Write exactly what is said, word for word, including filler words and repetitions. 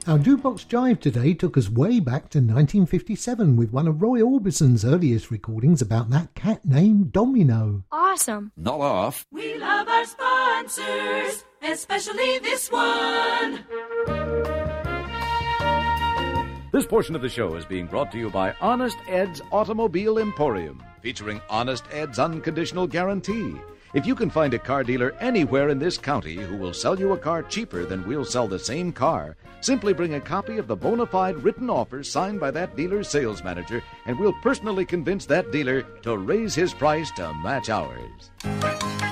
Our Jukebox Jive today took us way back to nineteen fifty-seven with one of Roy Orbison's earliest recordings about that cat named Domino. Awesome. Not off. We love our sponsors, especially this one. This portion of the show is being brought to you by Honest Ed's Automobile Emporium, featuring Honest Ed's unconditional guarantee. If you can find a car dealer anywhere in this county who will sell you a car cheaper than we'll sell the same car, simply bring a copy of the bona fide written offer signed by that dealer's sales manager, and we'll personally convince that dealer to raise his price to match ours.